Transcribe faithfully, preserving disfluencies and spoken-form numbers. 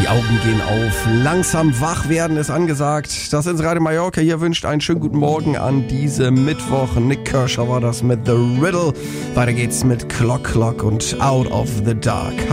Die Augen gehen auf. Langsam wach werden ist angesagt. Das ist Radio Mallorca. Hier wünscht einen schönen guten Morgen an diesem Mittwoch. Nick Kershaw war das mit The Riddle. Weiter geht's mit Clock Clock und Out of the Dark.